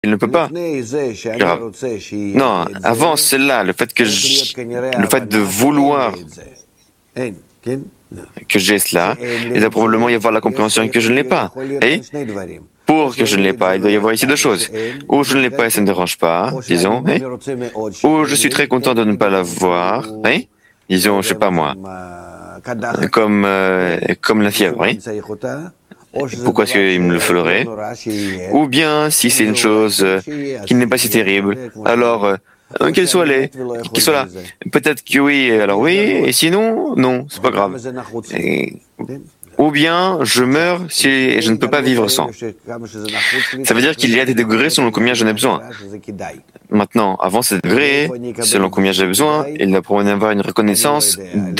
Il ne peut pas. Grave. Non, avant cela, le fait de vouloir que j'ai cela, il doit probablement y avoir la compréhension que je ne l'ai pas. Et pour que je ne l'ai pas, il doit y avoir ici deux choses. Ou je ne l'ai pas et ça ne me dérange pas, disons, ou je suis très content de ne pas l'avoir, disons, je sais pas moi, comme la fièvre, pourquoi est-ce qu'il me le ferait? Ou bien, si c'est une chose qui n'est pas si terrible, alors qu'elle soit là. Peut-être que oui, alors oui, et sinon, non, c'est pas grave. Ou bien, je meurs si je ne peux pas vivre sans. Ça veut dire qu'il y a des degrés selon combien j'en ai besoin. Maintenant, avant ces degrés, selon combien j'ai besoin, il doit probablement y avoir une reconnaissance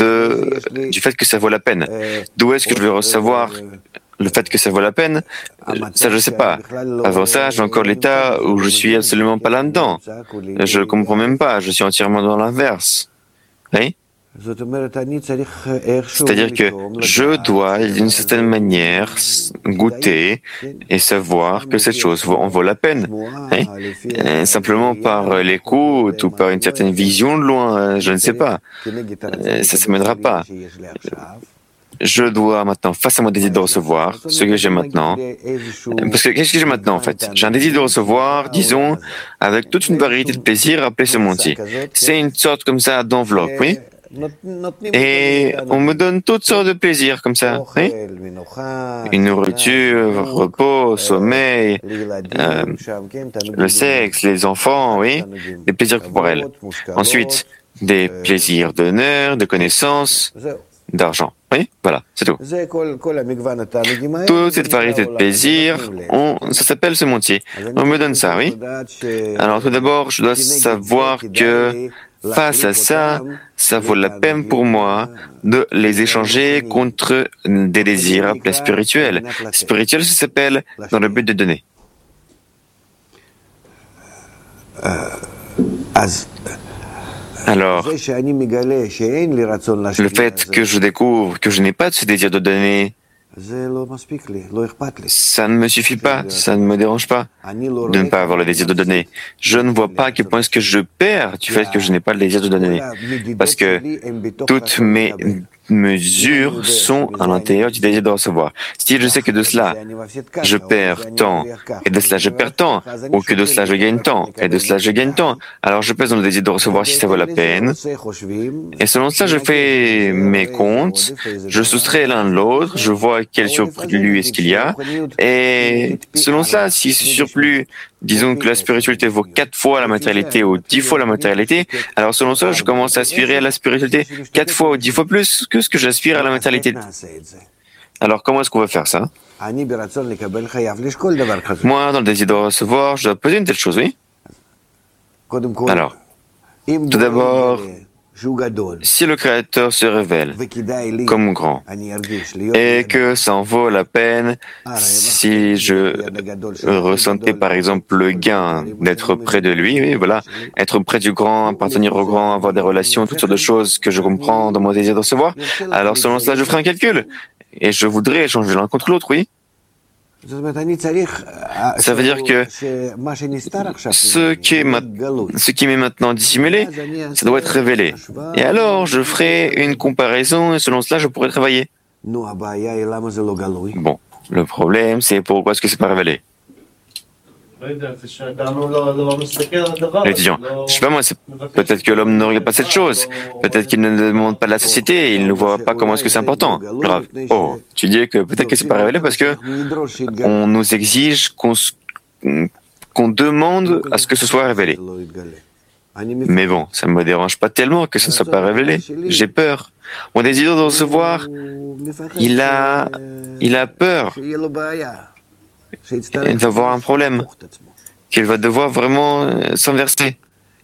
du fait que ça vaut la peine. D'où est-ce que je vais recevoir le fait que ça vaut la peine? Ça, je ne sais pas. Avant ça, j'ai encore l'état où je suis absolument pas là-dedans. Je ne comprends même pas, je suis entièrement dans l'inverse. Oui? C'est-à-dire que je dois, d'une certaine manière, goûter et savoir que cette chose en vaut la peine. Simplement par l'écoute ou par une certaine vision de loin, je ne sais pas. Ça ne m'aidera pas. Je dois maintenant, face à mon désir de recevoir, ce que j'ai maintenant, parce que qu'est-ce que j'ai maintenant en fait? J'ai un désir de recevoir, disons, avec toute une variété de plaisirs appelés semontiers. C'est une sorte comme ça d'enveloppe, oui? Et on me donne toutes sortes de plaisirs comme ça, oui? Une nourriture, repos, sommeil, le sexe, les enfants, oui? Des plaisirs corporels. Ensuite, des plaisirs d'honneur, de connaissance, d'argent. Oui, voilà, c'est tout. Toute cette variété de plaisirs, ça s'appelle semontier. On me donne ça, oui? Alors tout d'abord, je dois savoir que face à ça, ça vaut la peine pour moi de les échanger contre des désirs appelés spirituels. Spirituel, ça s'appelle dans le but de donner. Alors, le fait que je découvre que je n'ai pas de ce désir de donner, ça ne me suffit pas, ça ne me dérange pas de ne pas avoir le désir de donner. Je ne vois pas à quel point est-ce que je perds du fait que je n'ai pas le désir de donner. Parce que toutes mes mesures sont à l'intérieur du désir de recevoir. Si je sais que de cela, je perds tant, et de cela je perds tant, ou que de cela je gagne tant, et de cela je gagne tant, alors je pèse dans le désir de recevoir si ça vaut la peine. Et selon cela, je fais mes comptes, je soustrais l'un de l'autre, je vois quel surplus est-ce qu'il y a, et selon cela, si ce surplus, disons que la spiritualité vaut 4 fois la matérialité ou 10 fois la matérialité, alors selon ça, je commence à aspirer à la spiritualité 4 fois ou 10 fois plus que ce que j'aspire à la matérialité. Alors comment est-ce qu'on va faire ça? Moi, dans le désir de recevoir, je dois poser une telle chose, oui? Alors, tout d'abord, si le Créateur se révèle comme grand et que ça en vaut la peine, si je ressentais par exemple le gain d'être près de lui, oui, voilà, être près du grand, appartenir au grand, avoir des relations, toutes sortes de choses que je comprends dans mon désir de recevoir, alors selon cela, je ferai un calcul et je voudrais échanger l'un contre l'autre, oui. Ça veut dire que ce qui m'est maintenant dissimulé, ça doit être révélé. Et alors, je ferai une comparaison et selon cela, je pourrai travailler. Bon, le problème, c'est pourquoi est-ce que c'est pas révélé? L'étudiant, je sais pas moi, peut-être que l'homme ne regarde pas cette chose, peut-être qu'il ne demande pas de la société, il ne voit pas comment est-ce que c'est important. Grave. Oh, tu dis que peut-être que c'est pas révélé parce que on nous exige qu'on demande à ce que ce soit révélé. Mais bon, ça ne me dérange pas tellement que ce ne soit pas révélé. J'ai peur. Mon désir de recevoir, il a peur. Il va avoir un problème, qu'il va devoir vraiment s'inverser.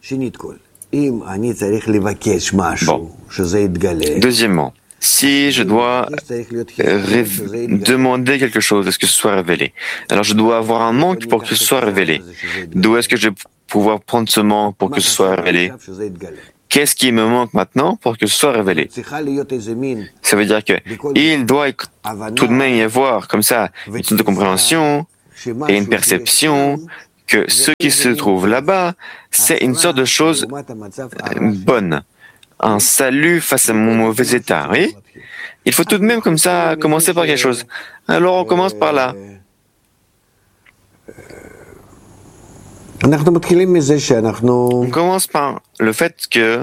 Bon. Deuxièmement, si je dois demander quelque chose, est-ce que ce soit révélé? Alors je dois avoir un manque pour que ce soit révélé. D'où est-ce que je vais pouvoir prendre ce manque pour que ce soit révélé? Qu'est-ce qui me manque maintenant pour que ce soit révélé? Ça veut dire que il doit tout de même y avoir comme ça une sorte de compréhension et une perception que ce qui se trouve là-bas, c'est une sorte de chose bonne, un salut face à mon mauvais état, oui? Il faut tout de même comme ça commencer par quelque chose. Alors on commence par là. On commence par le fait que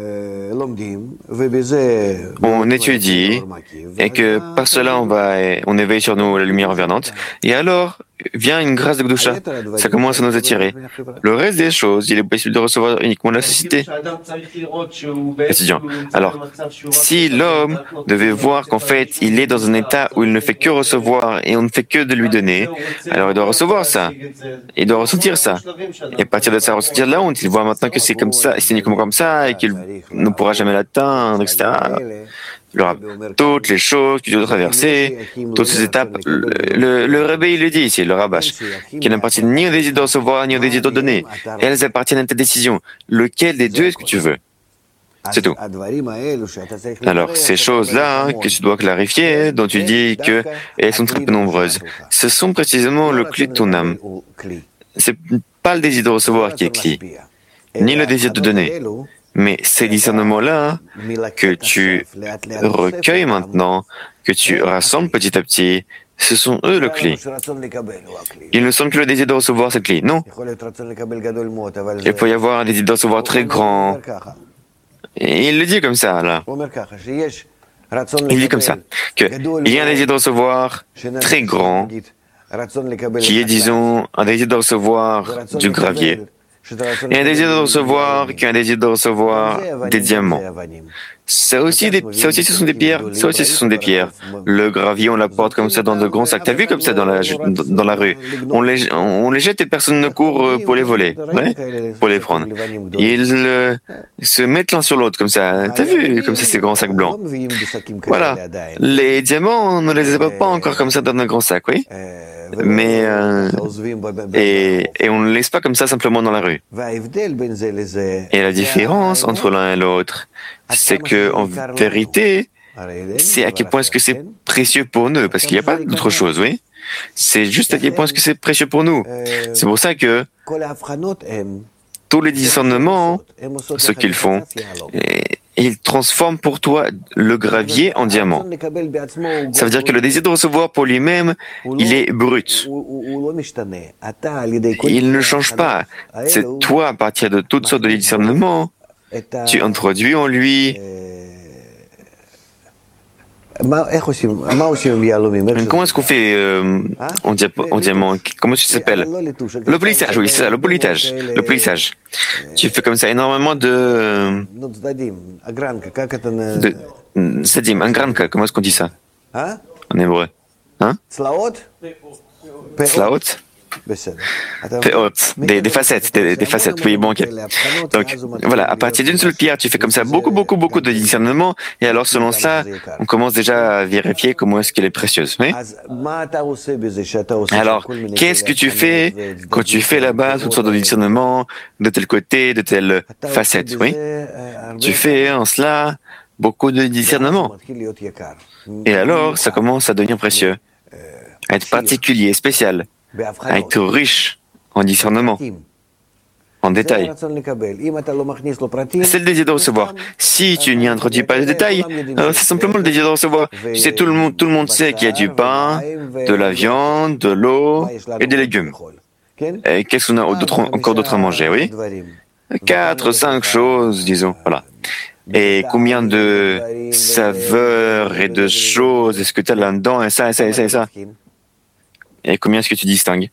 on étudie et que par cela on éveille sur nous la lumière environnante et alors vient une grâce de Gdusha. Ça commence à nous attirer. Le reste des choses, il est possible de recevoir uniquement la cécité. Étudiant. Alors, si l'homme devait voir qu'en fait il est dans un état où il ne fait que recevoir et on ne fait que de lui donner, alors il doit recevoir ça. Il doit ressentir ça. Et à partir de ça, ressentir de la honte, il voit maintenant que c'est comme ça, c'est uniquement comme ça et qu'il ne pourra jamais l'atteindre, etc. Il aura toutes les choses qu'il doit traverser, toutes ces étapes. Le Rebbe, il le dit ici, le Rabash, qui n'appartiennent ni au désir de recevoir, ni au désir de donner. Elles appartiennent à ta décision. Lequel des deux est-ce que tu veux? C'est tout. Alors, ces choses-là que tu dois clarifier, dont tu dis qu'elles sont très peu nombreuses, ce sont précisément le clé de ton âme. C'est pas le désir de recevoir qui est clé, ni le désir de donner. Mais ces discernements-là que tu recueilles maintenant, que tu rassembles petit à petit, ce sont eux le clé. Il ne semble que le désir de recevoir cette clé. Non. Il peut y avoir un désir de recevoir très grand. Et il le dit comme ça, là. Il dit comme ça, qu'il y a un désir de recevoir très grand, qui est, disons, un désir de recevoir du gravier. Et un désir de recevoir, qu'un désir de recevoir des diamants. Ça aussi, ce sont des pierres. Ça aussi, ce sont des pierres. Le gravier, on l'apporte comme ça dans de grands sacs. T'as vu comme ça dans la rue? On les jette et personne ne court pour les voler, ouais, pour les prendre. Ils se mettent l'un sur l'autre comme ça. T'as vu comme ça ces grands sacs blancs? Voilà. Les diamants, on ne les apporte pas encore comme ça dans un grand sac, oui. Mais et on ne les laisse pas comme ça simplement dans la rue. Et la différence entre l'un et l'autre, c'est que en vérité, c'est à quel point est-ce que c'est précieux pour nous, parce qu'il n'y a pas d'autre chose, oui. C'est juste à quel point est-ce que c'est précieux pour nous. C'est pour ça que tous les discernements, ce qu'ils font, ils transforment pour toi le gravier en diamant. Ça veut dire que le désir de recevoir pour lui-même, il est brut. Il ne change pas. C'est toi, à partir de toutes sortes de discernements, tu introduis en lui. Comment est-ce qu'on fait en diamant? Comment ça s'appelle? Le polissage, oui, c'est ça, le polissage. Le polissage. Tu fais comme ça énormément de sadim, angranka, comment est-ce qu'on dit ça en hébreu? Hein? Slaot? Des facettes, des facettes, oui, bon, ok. Donc, voilà, à partir d'une seule pierre, tu fais comme ça beaucoup de discernement, et alors, selon cela, on commence déjà à vérifier comment est-ce qu'elle est précieuse, oui? Alors, qu'est-ce que tu fais quand tu fais là-bas toutes sortes de discernements, de tel côté, de telle facette, oui? Tu fais en cela beaucoup de discernement. Et alors, ça commence à devenir précieux, à être particulier, spécial, à être riche en discernement, en détail. C'est le désir de recevoir. Si tu n'y introduis pas de détails, c'est simplement le désir de recevoir. Tu sais, tout le monde sait qu'il y a du pain, de la viande, de l'eau et des légumes. Et qu'est-ce qu'on a encore d'autre à manger, oui? 4, 5 choses, disons, voilà. Et combien de saveurs et de choses est-ce que tu as là-dedans, et ça, et ça, et ça, et ça? Et combien est-ce que tu distingues?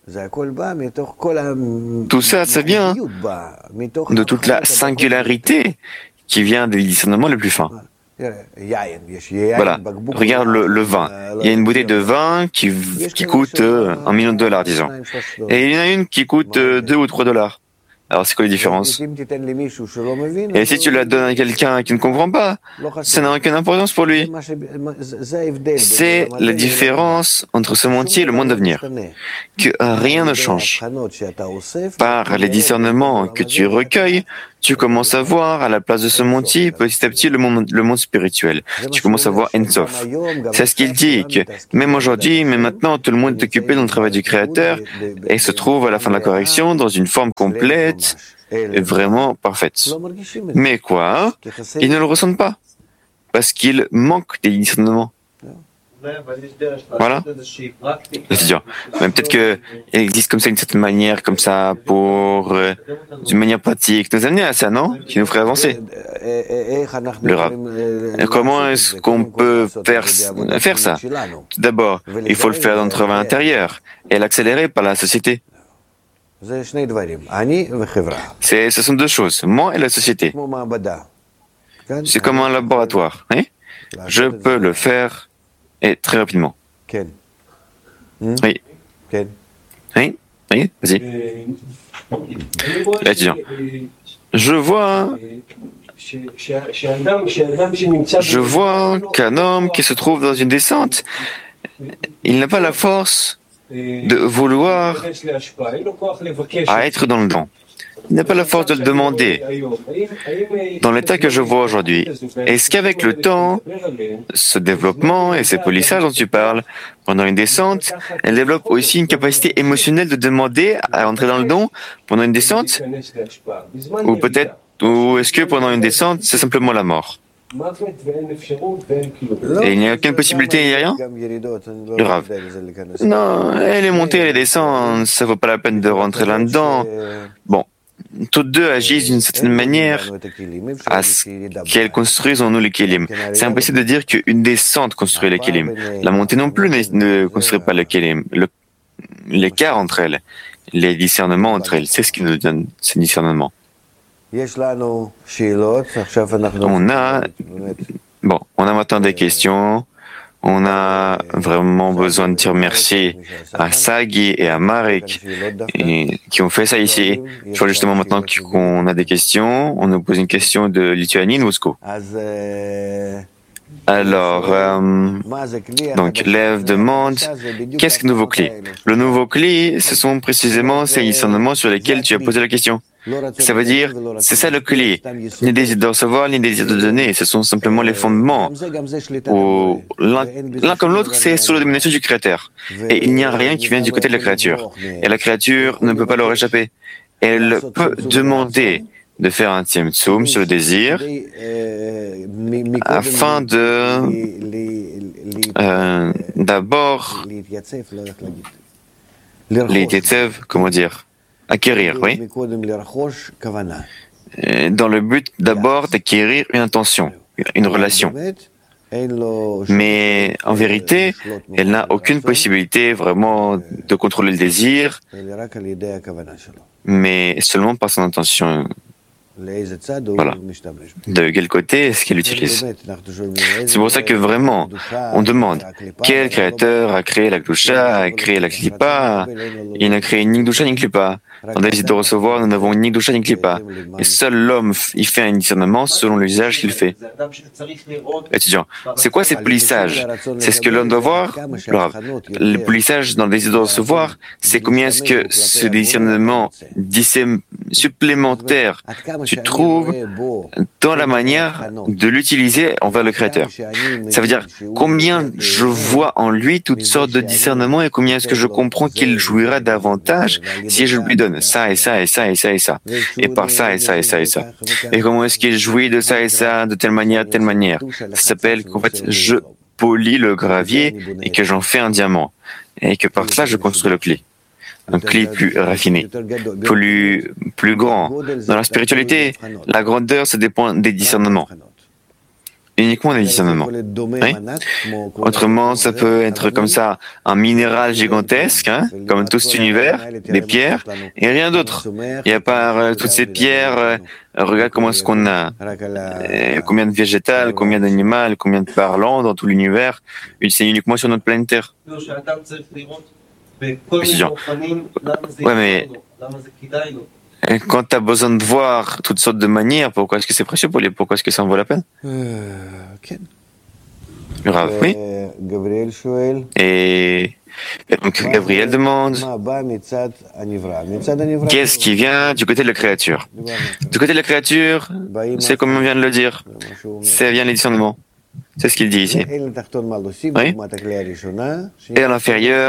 Tout ça, ça vient de toute la singularité qui vient des discernements les plus fins. Voilà, regarde le vin. Il y a une bouteille de vin qui coûte $1 million, disons. Et il y en a une qui coûte $2 ou $3. Alors, c'est quoi les différences? Et si tu la donnes à quelqu'un qui ne comprend pas, ça n'a aucune importance pour lui. C'est la différence entre ce monde et le monde à venir. Que rien ne change. Par les discernements que tu recueilles, tu commences à voir à la place de ce monde-ci, petit à petit, le monde spirituel. Tu commences à voir Ensof. C'est ce qu'il dit, que même aujourd'hui, même maintenant, tout le monde est occupé dans le travail du Créateur et se trouve à la fin de la correction dans une forme complète et vraiment parfaite. Mais quoi? Ils ne le ressentent pas parce qu'ils manquent des discernements. Voilà. C'est-à-dire, mais peut-être qu'il existe comme ça une certaine manière, comme ça, pour, d'une manière pratique, nous amener à ça, non? Qui nous ferait avancer. Le Rav. Et comment est-ce qu'on peut faire ça? Tout d'abord, il faut le faire dans notre travail intérieur et l'accélérer par la société. Ce sont deux choses, moi et la société. C'est comme un laboratoire. Hein? Je peux le faire et très rapidement. Oui. Oui, oui, vas-y. Étudiant. Je vois qu'un homme qui se trouve dans une descente, il n'a pas la force de vouloir à être dans le don. Il n'a pas la force de le demander. Dans l'état que je vois aujourd'hui, est-ce qu'avec le temps, ce développement et ces polissages dont tu parles, pendant une descente, elle développe aussi une capacité émotionnelle de demander à entrer dans le don pendant une descente? Ou peut-être, ou est-ce que pendant une descente, c'est simplement la mort? Et il n'y a aucune possibilité, il n'y a rien? Le Rav. Non, elle est montée, elle est descendue, ça vaut pas la peine de rentrer là-dedans. Bon. Toutes deux agissent d'une certaine manière à ce qu'elles construisent en nous les kélim. C'est impossible de dire qu'une descente construit les kélim. La montée non plus ne construit pas les kélim. L'écart entre elles, les discernements entre elles, c'est ce qui nous donne ces discernements. On a maintenant des questions. On a vraiment besoin de dire merci à Sagi et à Marek qui ont fait ça ici. Je vois justement maintenant qu'on a des questions. On nous pose une question de Lituanie, de Moscou. Alors, donc, Lev demande, qu'est-ce que nouveau cli? Le nouveau cli, ce sont précisément ces discernements sur lesquels tu as posé la question. Ça veut dire, c'est ça le cli. Ni désir de recevoir, ni désir de donner. Ce sont simplement les fondements. L'un comme l'autre, c'est sous la domination du Créateur. Et il n'y a rien qui vient du côté de la créature. Et la créature ne peut pas leur échapper. Elle peut demander de faire un tzimtzum sur le désir afin de d'abord les tetzev, comment dire, acquérir, oui, dans le but d'abord d'acquérir une intention, une relation. Mais en vérité, elle n'a aucune possibilité vraiment de contrôler le désir, mais seulement par son intention. Voilà. De quel côté est-ce qu'il utilise? C'est pour ça que vraiment, on demande quel créateur a créé la Gdusha, a créé la Klipa? Il n'a créé ni Gdusha ni Klipa. Dans le désir de recevoir, nous n'avons ni Gdusha ni Klipa. Et seul l'homme, il fait un discernement selon l'usage qu'il fait. Étudiant, c'est quoi ces polissages? C'est ce que l'homme doit voir? Le polissage dans le désir de recevoir, c'est combien est-ce que ce discernement supplémentaire tu trouves dans la manière de l'utiliser envers le Créateur. Ça veut dire combien je vois en lui toutes sortes de discernements et combien est-ce que je comprends qu'il jouira davantage si je lui donne ça et ça et ça et ça et ça. Et par ça et ça et ça et ça. Et comment est-ce qu'il jouit de ça et ça, de telle manière, telle manière. Ça s'appelle qu'en fait, je polis le gravier et que j'en fais un diamant. Et que par ça, je construis le clé. Un clé plus raffiné, plus grand. Dans la spiritualité, la grandeur, ça dépend des discernements. Uniquement des discernements. Oui? Autrement, ça peut être comme ça, un minéral gigantesque, hein, comme tout cet univers, des pierres, et rien d'autre. Et à part toutes ces pierres, regarde comment est-ce qu'on a, combien de végétales, combien d'animaux, combien de parlants dans tout l'univers, c'est uniquement sur notre planète Terre. Ouais, mais quand tu as besoin de voir toutes sortes de manières, pourquoi est-ce que c'est précieux pour lui? Pourquoi est-ce que ça en vaut la peine? Grave, oui. Et Et donc Gabriel demande, qu'est-ce qui vient du côté de la créature? Du côté de la créature, c'est comme on vient de le dire, ça vient les discernements. C'est ce qu'il dit ici. Oui. Et à l'inférieur,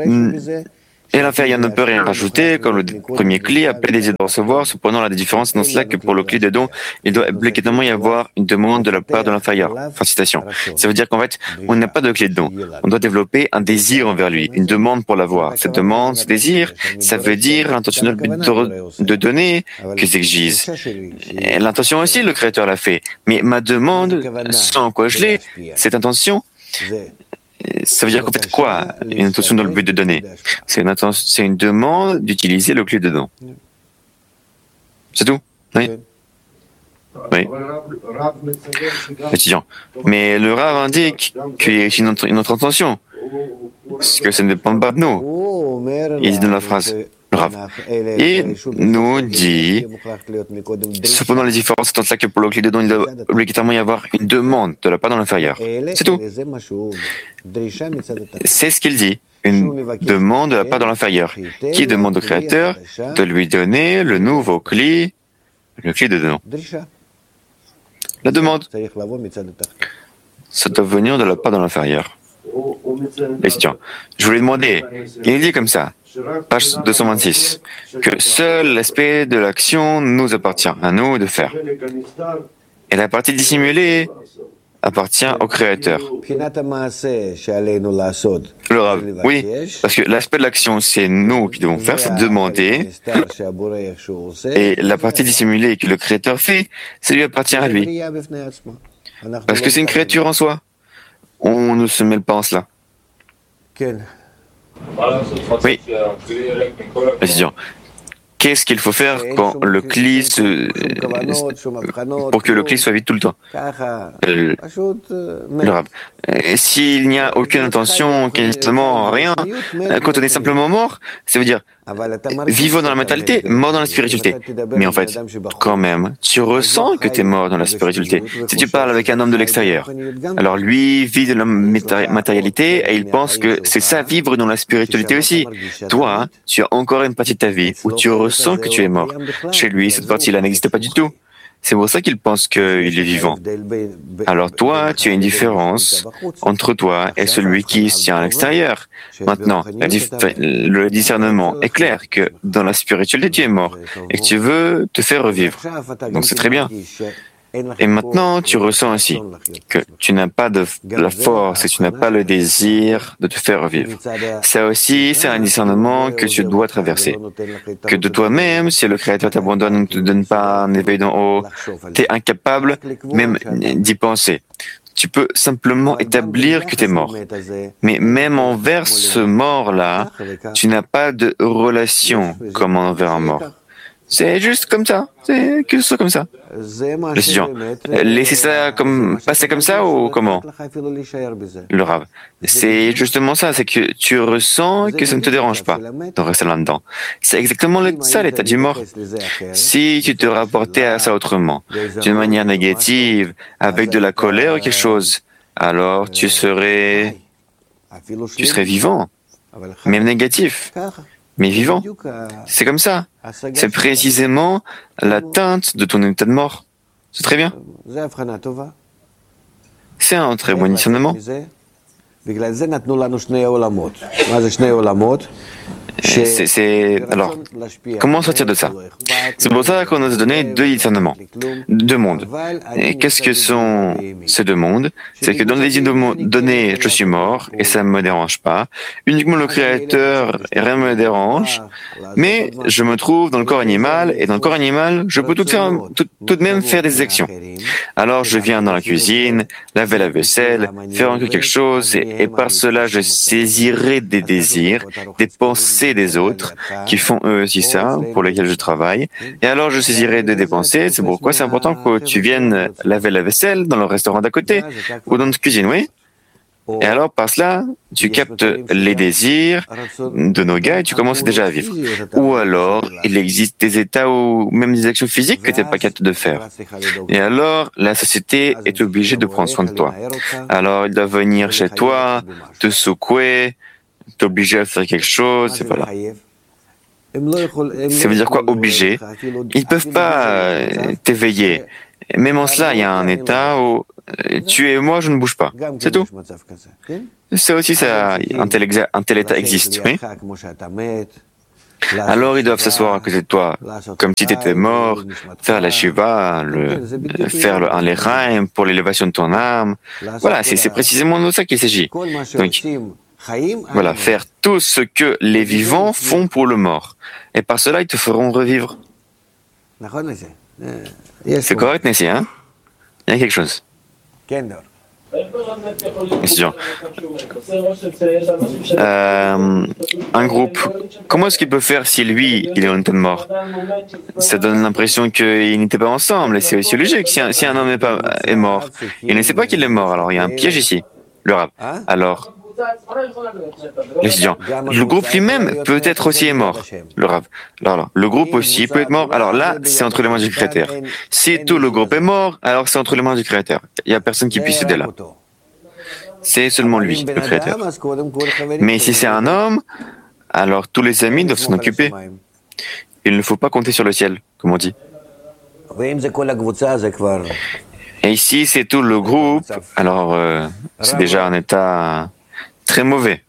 ne peut rien rajouter, comme le premier cli appelé désir de recevoir. Cependant, la différence dans cela que pour le cli de don, il doit obligatoirement y avoir une demande de la part de l'inférieur. Fin citation. Ça veut dire qu'en fait, on n'a pas de clé de don. On doit développer un désir envers lui, une demande pour l'avoir. Cette demande, ce désir, ça veut dire intentionnel de donner que s'exige. L'intention aussi, le Créateur l'a fait. Mais ma demande, sans quoi je l'ai, cette intention, ça veut dire qu'en fait quoi? Une intention dans le but de donner. C'est une demande d'utiliser le clé de don. C'est tout? Oui. Oui. Étudiant. Mais le Rav indique qu'il y a une autre intention. Que ça ne dépend pas de nous. Il dit dans la phrase, le Rav. Il nous dit, cependant les différences entre ça que pour le clé de don, il doit obligatoirement y avoir une demande de la part de l'inférieur. C'est tout. C'est ce qu'il dit. Une demande de la part de l'inférieur, qui demande au Créateur de lui donner le nouveau clé, le clé de don. La demande, ça doit venir de la part de l'inférieur. Question. Je voulais demander, il dit comme ça, page 226, que seul l'aspect de l'action nous appartient, à nous de faire. Et la partie dissimulée appartient au Créateur. Le Rav, oui, parce que l'aspect de l'action, c'est nous qui devons faire, c'est demander. Et la partie dissimulée que le Créateur fait, ça lui appartient à lui. Parce que c'est une créature en soi. On ne se mêle pas en cela. Oui. Précision. Qu'est-ce qu'il faut faire quand le cli pour que le cli soit vide tout le temps? Le Rav. S'il n'y a aucune intention, quasiment rien, quand on est simplement mort, ça veut dire vivant dans la mentalité, mort dans la spiritualité. Mais en fait, quand même, tu ressens que tu es mort dans la spiritualité. Si tu parles avec un homme de l'extérieur, alors lui vit de la matérialité et il pense que c'est ça vivre dans la spiritualité aussi. Toi, tu as encore une partie de ta vie où tu ressens que tu es mort. Chez lui, cette partie-là n'existe pas du tout. C'est pour ça qu'il pense qu'il est vivant. Alors toi, tu as une différence entre toi et celui qui se tient à l'extérieur. Maintenant, le discernement est clair que dans la spiritualité, tu es mort et que tu veux te faire revivre. Donc c'est très bien. Et maintenant, tu ressens aussi que tu n'as pas de la force et tu n'as pas le désir de te faire revivre. Ça aussi, c'est un discernement que tu dois traverser. Que de toi-même, si le Créateur t'abandonne, ne te donne pas un éveil d'en haut, tu es incapable même d'y penser. Tu peux simplement établir que tu es mort. Mais même envers ce mort-là, tu n'as pas de relation comme envers un mort. C'est juste comme ça. C'est que ce soit comme ça. L'étudiant, laisser ça passer comme ça ou comment? Le Rav. C'est justement ça, c'est que tu ressens que ça ne te dérange pas de rester là-dedans. C'est exactement ça l'état du mort. Si tu te rapportais à ça autrement, d'une manière négative, avec de la colère ou quelque chose, alors tu serais vivant, même négatif. Mais vivant. C'est comme ça. C'est précisément l'atteinte de ton état de mort. C'est très bien. C'est un très bon discernement. Alors, comment sortir de ça? C'est pour ça qu'on nous a donné deux discernements, deux mondes. Et qu'est-ce que sont ces deux mondes? C'est que dans le désir de donner, je suis mort et ça ne me dérange pas. Uniquement le Créateur, rien ne me dérange. Mais je me trouve dans le corps animal et dans le corps animal, je peux tout de même faire des actions. Alors je viens dans la cuisine, laver la vaisselle, faire encore quelque chose et par cela je saisirai des désirs, des pensées des autres qui font eux aussi ça, pour lesquels je travaille. Et alors je saisirai des pensées. C'est pourquoi c'est important que tu viennes laver la vaisselle dans le restaurant d'à côté ou dans notre cuisine, oui? Et alors, par cela, tu captes les désirs de nos gars et tu commences déjà à vivre. Ou alors, il existe des états ou même des actions physiques que tu n'es pas capable de faire. Et alors, la société est obligée de prendre soin de toi. Alors, il doit venir chez toi, te secouer, t'obliger à faire quelque chose, et voilà. Ça veut dire quoi, obligé? Ils ne peuvent pas t'éveiller. Même en cela, il y a un état où tu et moi, je ne bouge pas. C'est tout. Ça aussi, un tel état existe, oui. Alors ils doivent s'asseoir à côté de toi, comme si tu étais mort, faire la shiva, faire un lechaim pour l'élévation de ton âme. Voilà, c'est précisément de ça qu'il s'agit. Donc, voilà, faire tout ce que les vivants font pour le mort. Et par cela, ils te feront revivre. C'est correct, Nessie, hein? Il y a quelque chose. Étudiant. Un groupe, comment est-ce qu'il peut faire si lui, il est en état de mort? Ça donne l'impression qu'ils n'étaient pas ensemble, et c'est aussi logique. Si un homme est mort, il ne sait pas qu'il est mort, alors il y a un piège ici, le rab. Alors, l'étudiant, le groupe lui-même peut être aussi mort, le rab. Alors, le groupe aussi peut être mort. Alors là, c'est entre les mains du Créateur. Si tout le groupe est mort, alors c'est entre les mains du Créateur. Il n'y a personne qui puisse aider là. C'est seulement lui, le Créateur. Mais si c'est un homme, alors tous les amis doivent s'en occuper. Il ne faut pas compter sur le ciel, comme on dit. Et ici, c'est tout le groupe, alors c'est déjà un état très mauvais.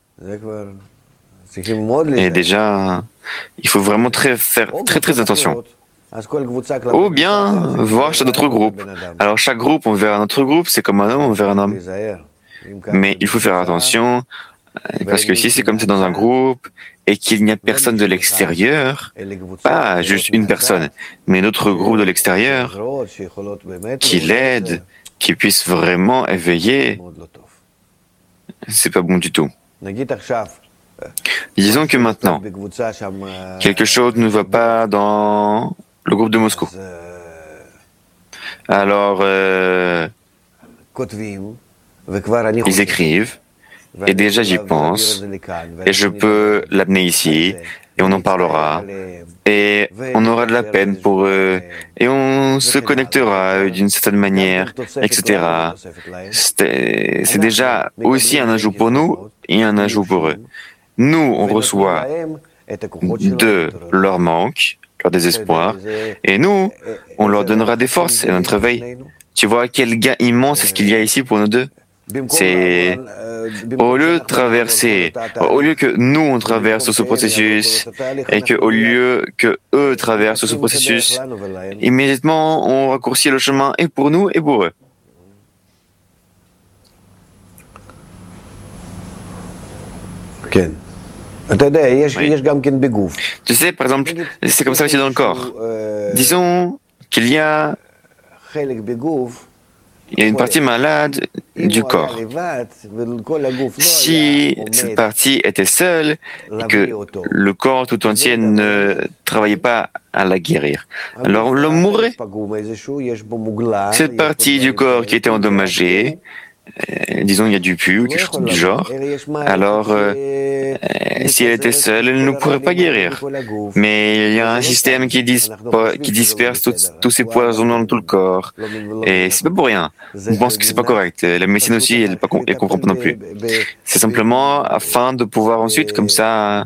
Et déjà, il faut vraiment faire très attention. Ou bien voir chez d'autres groupes. Alors chaque groupe envers un autre groupe, c'est comme un homme envers un homme. Mais il faut faire attention, parce que si c'est comme c'est dans un groupe, et qu'il n'y a personne de l'extérieur, pas juste une personne, mais d'autres groupes de l'extérieur, qui l'aident, qui puissent vraiment éveiller, c'est pas bon du tout. Disons que maintenant, quelque chose ne va pas dans le groupe de Moscou. Alors, ils écrivent, et déjà j'y pense, et je peux l'amener ici, et on en parlera, et on aura de la peine pour eux, et on se connectera à eux d'une certaine manière, etc. C'est déjà aussi un ajout pour nous et un ajout pour eux. Nous, on reçoit de leur manque, leur désespoir, et nous, on leur donnera des forces et notre éveil. Tu vois quel gain immense est-ce qu'il y a ici pour nous deux? C'est au lieu de traverser, au lieu que nous on traverse ce processus et que au lieu que eux traversent ce processus, immédiatement on raccourcit le chemin et pour nous et pour eux. Oui. Tu sais, par exemple, c'est comme ça aussi dans le corps. Disons qu'il y a une partie malade du corps. Si cette partie était seule et que le corps tout entier ne travaillait pas à la guérir, alors l'homme mourrait. Cette partie du corps qui était endommagée, disons il y a du pu ou quelque chose du genre, alors si elle était seule, elle ne pourrait pas guérir. Mais il y a un système qui disperse tous ces poisons dans tout le corps. Et c'est pas pour rien. On pense que c'est pas correct. La médecine aussi, elle comprend pas non plus. C'est simplement afin de pouvoir ensuite, comme ça,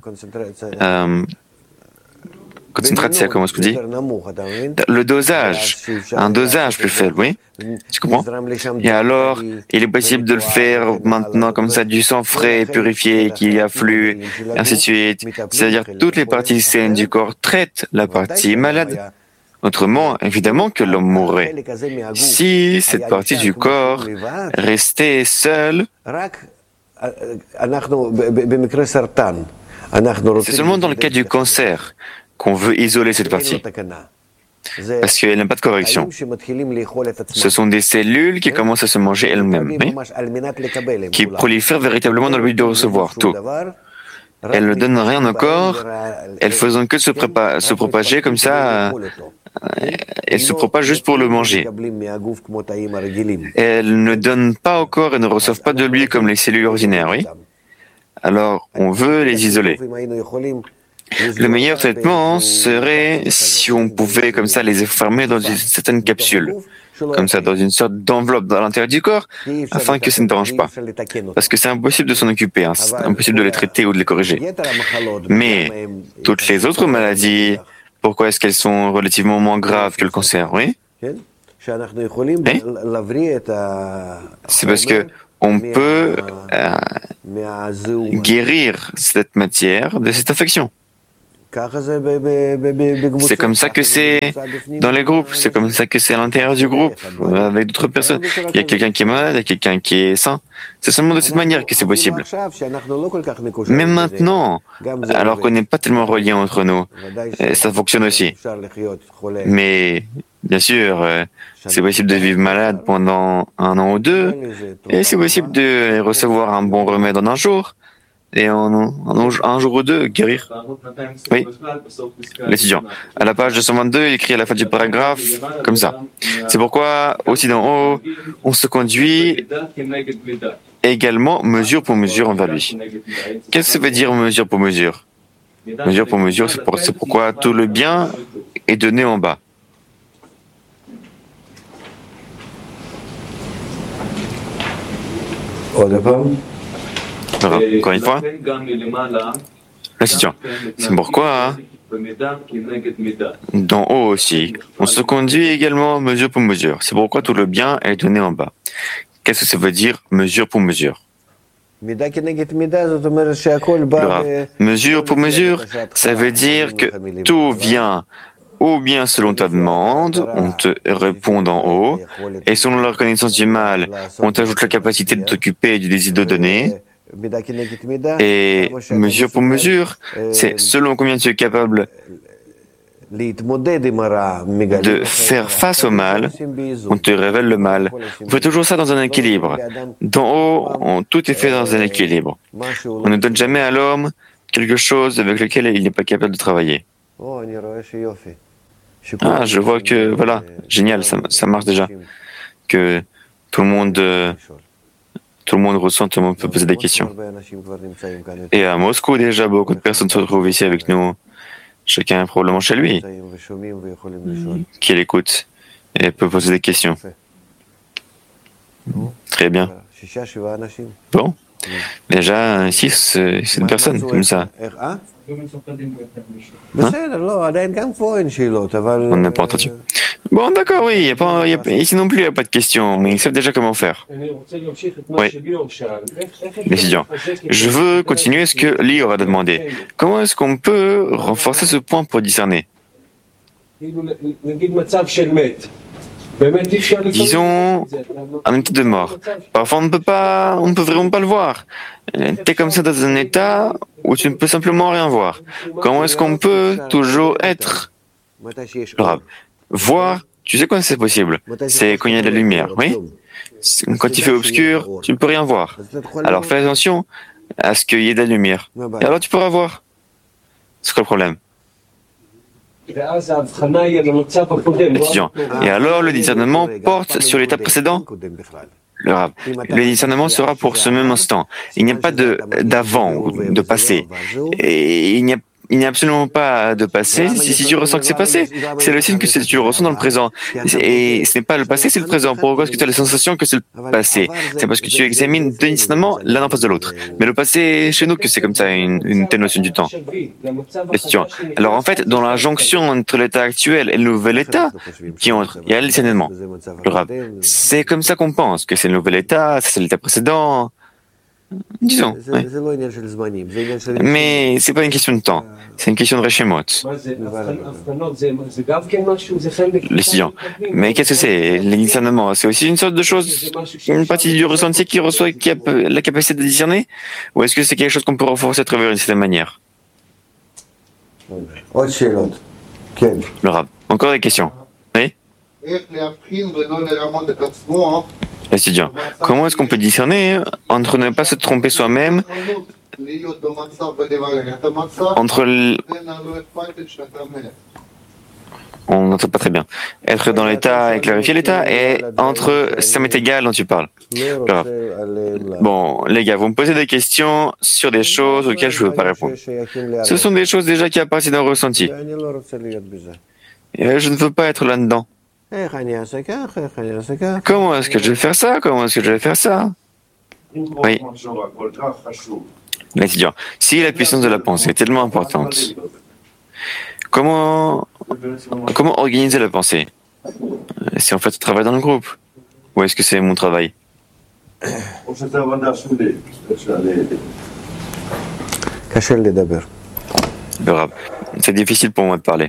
concentration, comment est-ce qu'on dit? Le dosage, un dosage plus faible, oui? Tu comprends? Et alors, il est possible de le faire maintenant comme ça, du sang frais, purifié, qui afflue, et ainsi de suite. C'est-à-dire toutes les parties saines du corps traitent la partie malade. Autrement, évidemment que l'homme mourrait. Si cette partie du corps restait seule, c'est seulement dans le cas du cancer qu'on veut isoler cette partie, parce qu'elle n'a pas de correction. Ce sont des cellules qui commencent à se manger elles-mêmes, qui prolifèrent véritablement dans le but de recevoir tout. Elles ne donnent rien au corps, elles faisant que se propager comme ça, elles se propagent juste pour le manger. Elles ne donnent pas au corps et ne reçoivent pas de lui comme les cellules ordinaires, oui? Alors, on veut les isoler. Le meilleur traitement serait si on pouvait comme ça les enfermer dans une certaine capsule, comme ça, dans une sorte d'enveloppe dans l'intérieur du corps, afin que ça ne dérange pas. Parce que c'est impossible de s'en occuper, hein, c'est impossible de les traiter ou de les corriger. Mais toutes les autres maladies, pourquoi est-ce qu'elles sont relativement moins graves que le cancer, oui? Oui? C'est parce que on peut guérir cette matière de cette infection. C'est comme ça que c'est dans les groupes, c'est comme ça que c'est à l'intérieur du groupe, avec d'autres personnes. Il y a quelqu'un qui est malade, il y a quelqu'un qui est sain. C'est seulement de cette manière que c'est possible. Mais maintenant, alors qu'on n'est pas tellement reliés entre nous, ça fonctionne aussi. Mais bien sûr, c'est possible de vivre malade pendant 1 an ou 2, et c'est possible de recevoir un bon remède en un jour. Et en un jour ou 2, guérir. Oui, l'étudiant. À la page 222, il écrit à la fin du paragraphe, comme ça. C'est pourquoi, aussi d'en haut, on se conduit également mesure pour mesure envers lui. Qu'est-ce que ça veut dire mesure pour mesure? Mesure pour mesure, c'est pourquoi tout le bien est donné en bas. Encore une fois, la situation. C'est pourquoi, d'en haut aussi, on se conduit également mesure pour mesure. C'est pourquoi tout le bien est donné en bas. Qu'est-ce que ça veut dire mesure pour mesure? Mesure pour mesure, ça veut dire que tout vient ou bien selon ta demande, on te répond d'en haut, et selon la reconnaissance du mal, on t'ajoute la capacité de t'occuper et du désir de donner. Et mesure pour mesure, c'est selon combien tu es capable de faire face au mal, on te révèle le mal. On fait toujours ça dans un équilibre. D'en haut, tout est fait dans un équilibre. On ne donne jamais à l'homme quelque chose avec lequel il n'est pas capable de travailler. Ah, je vois que, voilà, génial, ça marche déjà. Que tout le monde ressent, tout le monde peut poser des questions. Et à Moscou, déjà, beaucoup de personnes se retrouvent ici avec nous. Chacun probablement chez lui, qui l'écoute et peut poser des questions. Très bien. Bon. Déjà, 6 personnes comme ça. Hein? On n'a pas entendu. Bon, d'accord, oui, ici non plus, il n'y a pas de questions, mais ils savent déjà comment faire. Oui. L'étudiant. Je veux continuer ce que Lior a demandé. Comment est-ce qu'on peut renforcer ce point pour discerner? Disons, un état de mort. Parfois, on ne peut vraiment pas le voir. T'es comme ça dans un état où tu ne peux simplement rien voir. Comment est-ce qu'on peut toujours être grave? Voir, tu sais quand c'est possible? C'est quand il y a de la lumière, oui? Quand il fait obscur, tu ne peux rien voir. Alors fais attention à ce qu'il y ait de la lumière. Et alors tu pourras voir. C'est quoi le problème? L'étudiant. Et alors le discernement porte sur l'état précédent? Le discernement sera pour ce même instant. Il n'y a pas d'avant ou de passé. Et il n'y a absolument pas de passé si tu ressens que c'est passé. C'est le signe que tu le ressens dans le présent. Et ce n'est pas le passé, c'est le présent. Pourquoi est-ce que tu as la sensation que c'est le passé? C'est parce que tu examines deux discernements l'un en face de l'autre. Mais le passé, chez nous, que c'est comme ça, une telle notion du temps. Question. Alors en fait, dans la jonction entre l'état actuel et le nouvel état qui entre, il y a le discernement. C'est comme ça qu'on pense, que c'est le nouvel état, c'est l'état précédent. Disons, oui. Mais c'est pas une question de temps, c'est une question de Reshemot. L'étudiant. Mais qu'est-ce que c'est? Les discernements, c'est aussi une sorte de chose, une partie du ressenti qui a la capacité de discerner? Ou est-ce que c'est quelque chose qu'on peut renforcer à travers une certaine manière? Le Rav. Encore des questions? Oui? L'étudiant. Comment est-ce qu'on peut discerner entre ne pas se tromper soi-même, entre n'entend pas très bien. Être dans l'état et clarifier l'état, et entre ça m'est égal dont tu parles. Alors, bon, les gars, vous me posez des questions sur des choses auxquelles je ne veux pas répondre. Ce sont des choses déjà qui appartiennent au ressenti. Et je ne veux pas être là-dedans. Comment est-ce que je vais faire ça? Comment est-ce que je vais faire ça? Oui. L'étudiant, si la puissance de la pensée est tellement importante, comment organiser la pensée? Si en fait je travaille dans le groupe, ou est-ce que c'est mon travail? C'est difficile pour moi de parler.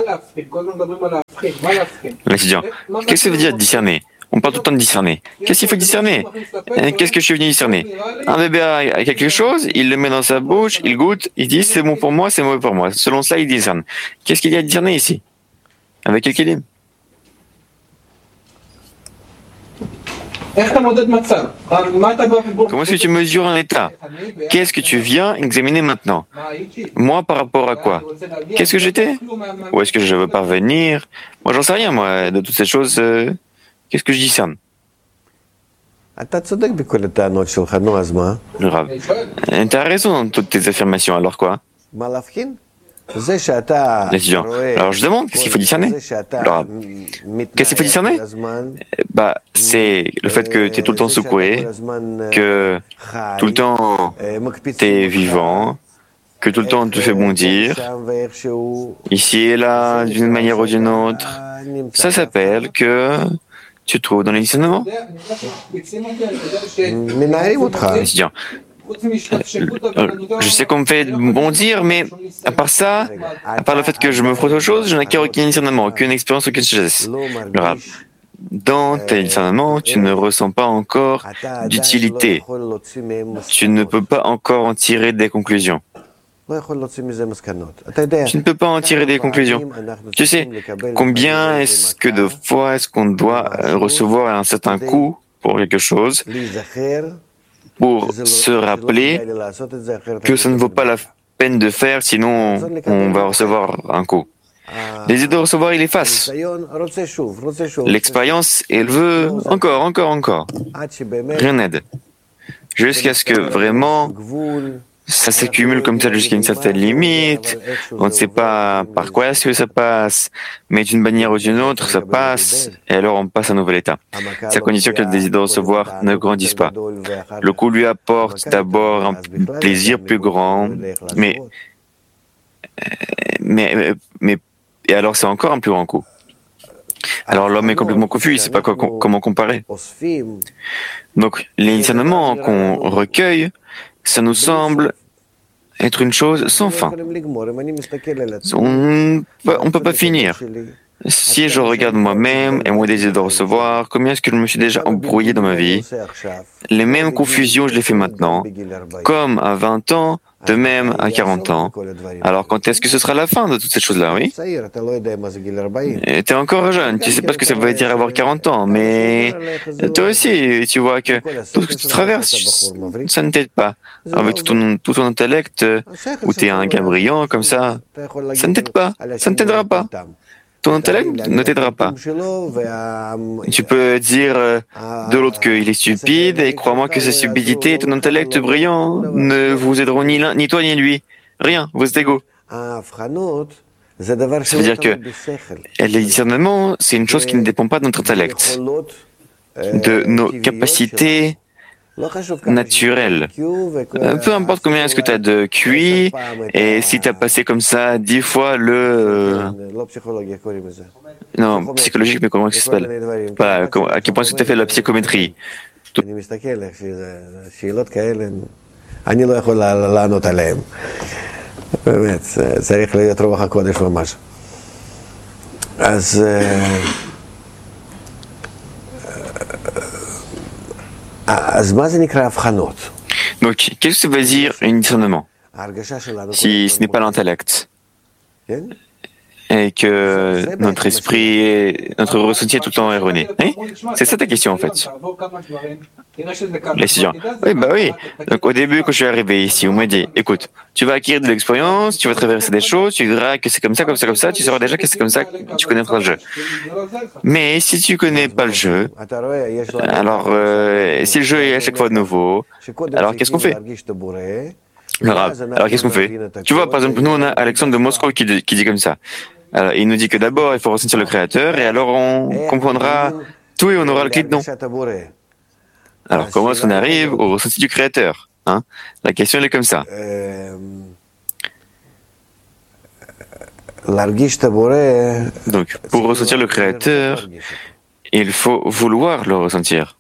L'étudiant, qu'est-ce que ça veut dire discerner? On parle tout le temps de discerner. Qu'est-ce qu'il faut discerner? Qu'est-ce que je suis venu discerner? Un bébé a quelque chose, il le met dans sa bouche, il goûte, il dit c'est bon pour moi, c'est mauvais pour moi. Selon cela, il discerne. Qu'est-ce qu'il y a à discerner ici? Avec quel kélim? Comment est-ce que tu mesures un état? Qu'est-ce que tu viens examiner maintenant? Moi, par rapport à quoi? Qu'est-ce que j'étais? Où est-ce que je veux parvenir? Moi, j'en sais rien, moi, de toutes ces choses. Qu'est-ce que je discerne? Le Rav. T'as raison dans toutes tes affirmations, alors quoi? L'étudiant. Alors je demande, qu'est-ce qu'il faut discerner? Le Rav. Qu'est-ce qu'il faut discerner? C'est le fait que tu es tout le temps secoué, que tout le temps tu es vivant, que tout le temps tu fais bondir, ici et là, d'une manière ou d'une autre. Ça s'appelle que tu te trouves dans les discernements. L'étudiant. Je sais qu'on me fait bondir, mais à part ça, à part le fait que je me frotte aux choses, je n'acquiers aucun discernement, aucune expérience, aucune sagesse. Le Rav. Dans tes discernements, tu ne ressens pas encore d'utilité. Tu ne peux pas encore en tirer des conclusions. Tu ne peux pas en tirer des conclusions. Tu sais, combien est-ce que de fois est-ce qu'on doit recevoir un certain coup pour quelque chose, pour se rappeler que ça ne vaut pas la peine de faire, sinon on va recevoir un coup. L'idée de recevoir, il efface. L'expérience, elle veut encore. Rien n'aide. Jusqu'à ce que vraiment ça s'accumule comme ça jusqu'à une certaine limite. On ne sait pas par quoi est-ce que ça passe, mais d'une manière ou d'une autre, ça passe, et alors on passe à un nouvel état. C'est à condition que le désir de recevoir ne grandisse pas. Le coup lui apporte d'abord un plaisir plus grand, et alors c'est encore un plus grand coup. Alors l'homme est complètement confus, il ne sait pas comment comparer. Donc les discernements qu'on recueille, ça nous semble être une chose sans fin. On ne peut pas finir. Si je regarde moi-même et mon désir de recevoir, combien est-ce que je me suis déjà embrouillé dans ma vie? Les mêmes confusions, je les fais maintenant, comme à 20 ans, de même à 40 ans. Alors quand est-ce que ce sera la fin de toutes ces choses-là, oui? Tu es encore jeune, tu ne sais pas ce que ça veut dire avoir 40 ans, mais toi aussi, tu vois que tout ce que tu traverses, ça ne t'aide pas. Avec tout ton intellect, où tu es un gars brillant comme ça ne t'aide pas, ça ne t'aidera pas. Ton intellect ne t'aidera pas. Tu peux dire de l'autre qu'il est stupide, et crois-moi que sa stupidité et ton intellect brillant ne vous aideront ni l'un, ni toi, ni lui. Rien, vous êtes égaux. Ça veut dire que les discernements, c'est une chose qui ne dépend pas de notre intellect, de nos capacités naturelles. Peu importe combien est-ce que tu as de QI, et si tu as passé comme ça 10 fois non, psychologique, mais comment ça s'appelle? À quel point est-ce que tu as fait la psychométrie? Donc, qu'est-ce que ça veut dire un discernement si ce n'est pas l'intellect? et que notre esprit, notre ressenti est tout le temps erroné. Hein? C'est ça ta question en fait. L'étudiant. Oui, bah oui. Donc au début, quand je suis arrivé ici, on m'a dit, écoute, tu vas acquérir de l'expérience, tu vas traverser des choses, tu verras que c'est comme ça, comme ça, comme ça, tu sauras déjà que c'est comme ça, tu connaîtras le jeu. Mais si tu connais pas le jeu, alors si le jeu est à chaque fois nouveau, alors qu'est-ce qu'on fait? Alors qu'est-ce qu'on fait? Tu vois, par exemple, nous on a Alexandre de Moscou qui dit comme ça. Alors, il nous dit que d'abord il faut ressentir le Créateur et alors on comprendra tout et on aura le clé de non. Alors comment est-ce qu'on arrive au ressenti du Créateur, hein? La question elle est comme ça. Donc pour ressentir le Créateur, il faut vouloir le ressentir.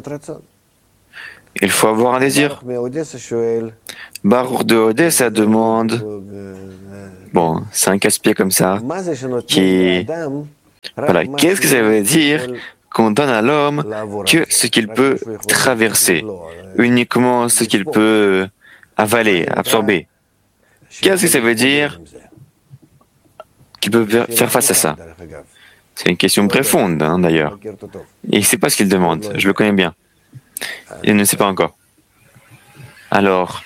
Il faut avoir un désir. Baruch de Odessa demande, bon, c'est un casse-pied comme ça, qui, voilà, qu'est-ce que ça veut dire qu'on donne à l'homme que ce qu'il peut traverser, uniquement ce qu'il peut avaler, absorber. Qu'est-ce que ça veut dire qu'il peut faire face à ça? C'est une question profonde, hein, d'ailleurs. Et il ne sait pas ce qu'il demande, je le connais bien. Il ne sait pas encore. Alors,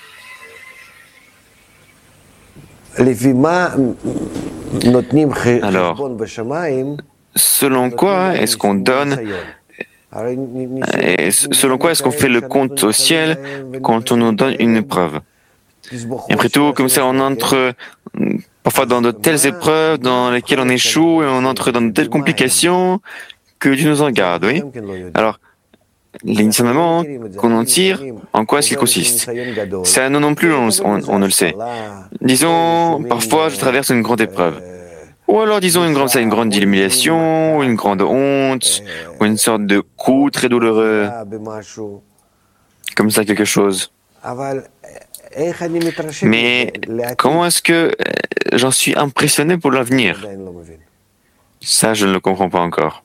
selon quoi est-ce qu'on donne, selon quoi est-ce qu'on fait le compte au ciel quand on nous donne une épreuve? Et après tout, comme ça, on entre parfois dans de telles épreuves dans lesquelles on échoue et on entre dans de telles complications que Dieu nous en garde, oui? Alors, l'initialement qu'on en tire, en quoi est-ce qu'il consiste? Ça, non plus, on ne le sait. Disons, parfois, je traverse une grande épreuve. Ou alors, disons, une grande humiliation, une grande honte, ou une sorte de coup très douloureux. Comme ça, quelque chose. Mais comment est-ce que j'en suis impressionné pour l'avenir? Ça, je ne le comprends pas encore.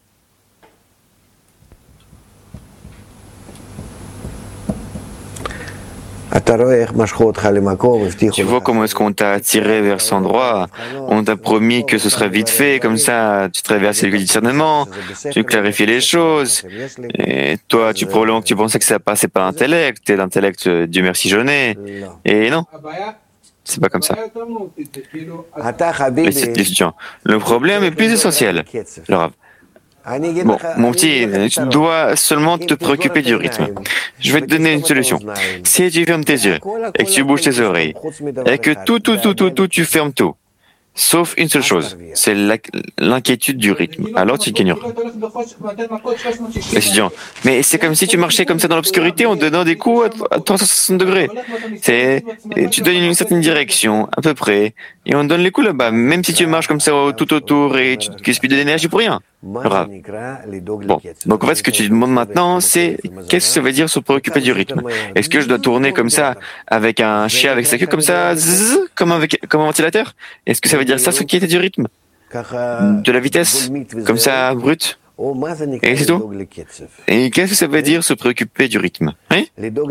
Tu vois comment est-ce qu'on t'a attiré vers cet endroit? On t'a promis que ce serait vite fait, comme ça, tu traversais le discernement, tu clarifies les choses. Et toi, probablement que tu pensais que ça passait par l'intellect, et l'intellect, Dieu merci, je n'ai. Et non, c'est pas comme ça. L'étudiant. Le problème est plus essentiel. Le Rav. Bon, mon petit, tu dois seulement te préoccuper du rythme. Je vais te donner une solution. Si tu fermes tes yeux, et que tu bouges tes oreilles, et que tu fermes tout, sauf une seule chose, c'est l'inquiétude du rythme. Alors tu gagneras. L'étudiant, mais c'est comme si tu marchais comme ça dans l'obscurité en donnant des coups à 360 degrés. Tu donnes une certaine direction, à peu près, et on donne les coups là-bas, même si tu marches comme ça tout autour et tu ne gaspilles de l'énergie pour rien. Bon, donc en fait, ce que tu demandes maintenant, c'est qu'est-ce que ça veut dire se préoccuper du rythme? Est-ce que je dois tourner comme ça, avec un chien avec sa queue, comme ça, comme un ventilateur? Est-ce que ça veut dire ça, ce qui était du rythme? De la vitesse, comme ça, brute? Et c'est tout? Et qu'est-ce que ça veut dire se préoccuper du rythme? Hein?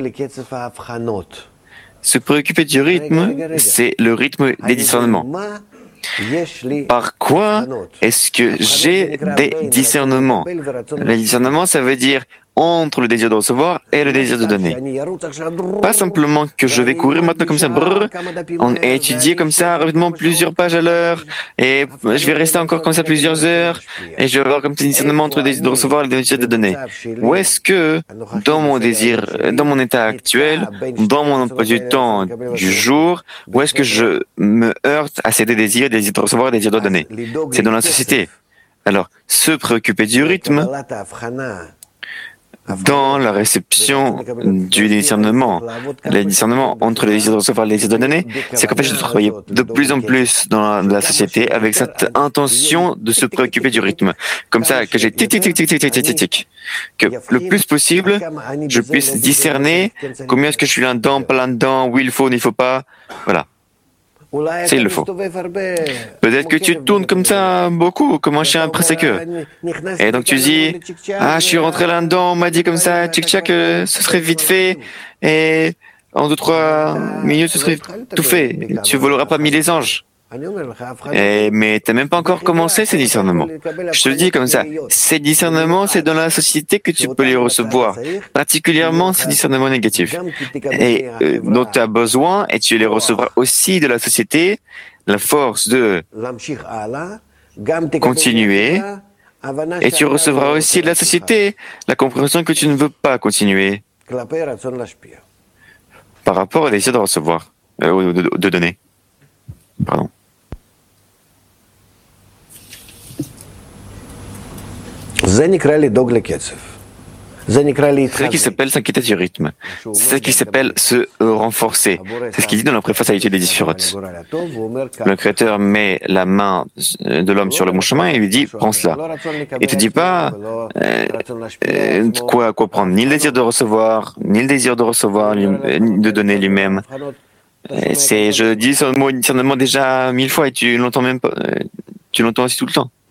Se préoccuper du rythme, c'est le rythme des discernements. Par quoi est-ce que j'ai des discernements? Le discernement, ça veut dire entre le désir de recevoir et le désir de donner. Pas simplement que je vais courir maintenant comme ça, et étudier comme ça rapidement plusieurs pages à l'heure, et je vais rester encore comme ça plusieurs heures, et je vais avoir comme ça un discernement entre le désir de recevoir et le désir de donner. Ou est-ce que, dans mon désir, dans mon état actuel, dans mon emploi du temps du jour, où est-ce que je me heurte à ces deux désirs, désir de recevoir et désir de donner? C'est dans la société. Alors, se préoccuper du rythme, dans la réception du discernement, le discernement entre le désir de recevoir et le désir de donner, c'est qu'en fait je dois travailler de plus en plus dans la société avec cette intention de se préoccuper du rythme. Comme ça, que j'ai tic, tic, tic, tic, tic, tic, tic, tic, que le plus possible, je puisse discerner combien est-ce que je suis là-dedans, pas là-dedans, où il faut, où il ne faut pas. Voilà. C'est il le faut. Peut-être que tu tournes comme ça beaucoup, comme un chien après sa queue. Et donc tu dis, ah, je suis rentré là-dedans, on m'a dit comme ça, tchic-tchac, ce serait vite fait, et en 2-3 minutes, ce serait tout fait. Tu voleras pas 1000 les anges. Mais tu n'as même pas encore commencé ces discernements. Je te le dis comme ça, ces discernements, c'est dans la société que tu peux les recevoir, particulièrement ces discernements négatifs, et dont tu as besoin, et tu les recevras aussi de la société, la force de continuer, et tu recevras aussi de la société la compréhension que tu ne veux pas continuer par rapport au désir de recevoir, de donner. Pardon. C'est ce qui s'appelle s'inquiéter du rythme. C'est ce qui s'appelle se renforcer. C'est ce qu'il dit dans la préface à l'étude des différentes. Le Créateur met la main de l'homme sur le bon chemin et lui dit « prends cela ». Il ne te dit pas quoi prendre, ni le désir de recevoir, ni le désir de recevoir, de donner lui-même. Je dis ce mot discernement déjà 1000 fois et tu l'entends même pas, tu l'entends aussi tout le temps.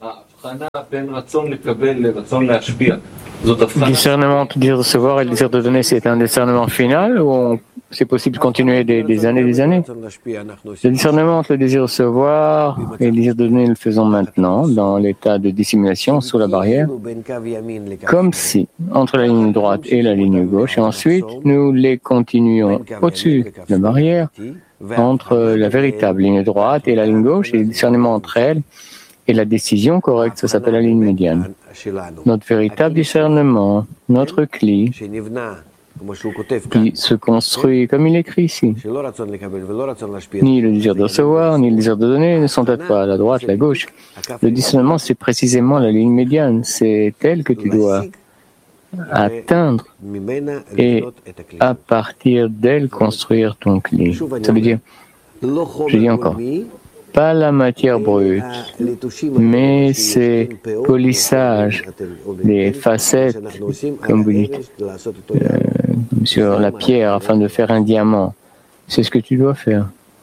Le discernement de recevoir et le désir de donner, c'est un discernement final ou c'est possible de continuer des années et des années? Le discernement entre le désir de recevoir et le désir de donner, nous le faisons maintenant dans l'état de dissimulation sous la barrière, comme si entre la ligne droite et la ligne gauche, et ensuite nous les continuons au-dessus de la barrière entre la véritable ligne droite et la ligne gauche et le discernement entre elles. Et la décision correcte, ça s'appelle la ligne médiane. Notre véritable discernement, notre cli, qui se construit comme il écrit ici. Ni le désir de recevoir, ni le désir de donner ne sont à toi, la droite, la gauche. Le discernement, c'est précisément la ligne médiane. C'est elle que tu dois atteindre et à partir d'elle construire ton cli. Ça veut dire, je dis encore, pas la matière brute, mais ces polissages, les facettes, comme vous dites, sur la pierre afin de faire un diamant. C'est ce que tu dois faire.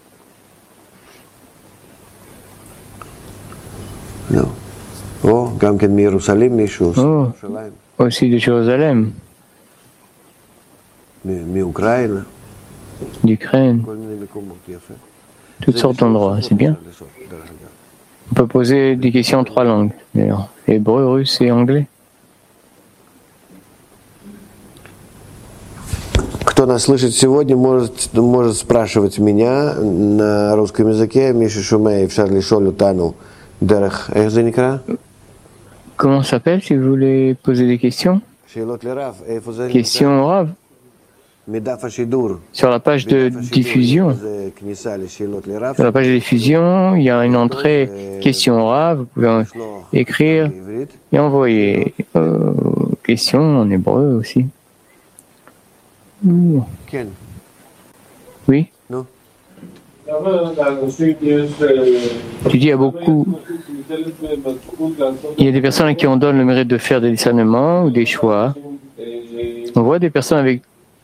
Oh, aussi de Jérusalem, d'Ukraine. Toutes sortes d'endroits, c'est bien. On peut poser des questions en 3 langues, d'ailleurs. Hébreu, russe et anglais. Кто нас слышит сегодня, может спрашивать меня на русском языке. Миша Шумей, אפשר לשאול אותנו דרך, איך זה נקרא? Comment ça s'appelle si vous voulez poser des questions? Questions au Rav. Sur la page de diffusion, il y a une entrée question au Rav, vous pouvez écrire et envoyer questions en hébreu aussi. Oui. Tu dis il y a des personnes à qui on donne le mérite de faire des discernements ou des choix. On voit des personnes avec